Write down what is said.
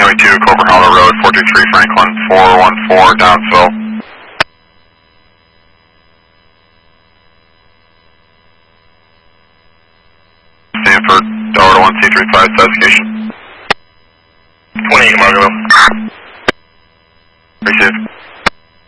22, Cobra Hollow Road, 423 Franklin, 414, Downsville. Stanford, Delta 1C35, Saskation. 28, Margaret. Receive.